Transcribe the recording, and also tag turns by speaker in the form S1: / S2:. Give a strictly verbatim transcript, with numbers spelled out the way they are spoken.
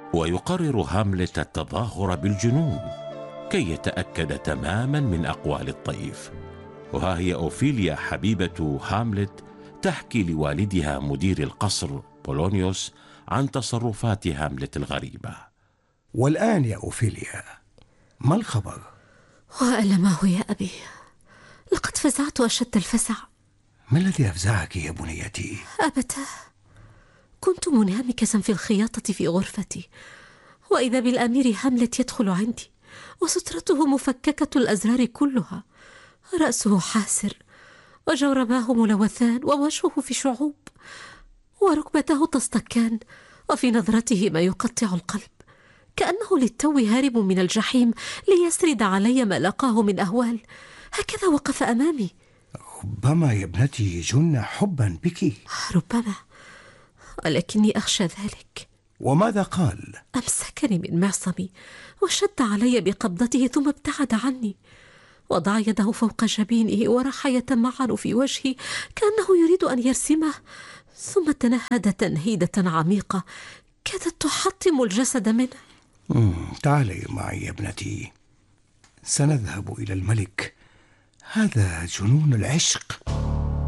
S1: ويقرر هاملت التظاهر بالجنون كي يتأكد تماما من أقوال الطيف. وها هي أوفيليا حبيبة هاملت تحكي لوالدها مدير القصر بولونيوس عن تصرفات هاملت الغريبة.
S2: والآن يا أوفيليا، ما الخبر؟
S3: وألماه يا أبي، لقد فزعت أشد الفزع.
S2: ما الذي أفزعك يا بنيتي؟
S3: أبتاه، كنت منهمكة في الخياطة في غرفتي، وإذا بالأمير هاملت يدخل عندي وسترته مفككة الأزرار كلها، رأسه حاسر وجورباه ملوثان ووجهه في شعوب وركبته تصطكان، وفي نظرته ما يقطع القلب، كأنه للتو هارب من الجحيم ليسرد علي ما لقاه من أهوال. هكذا وقف أمامي.
S2: ربما يا ابنتي جن حبا بك.
S3: ربما، ولكني أخشى ذلك.
S2: وماذا قال؟
S3: أمسكني من معصمي وشد علي بقبضته ثم ابتعد عني، وضع يده فوق جبينه وراح يتمعن في وجهي كأنه يريد أن يرسمه، ثم تنهد تنهيدة عميقة كادت تحطم الجسد منه.
S2: مم. تعالي معي يا ابنتي، سنذهب إلى الملك. هذا جنون العشق.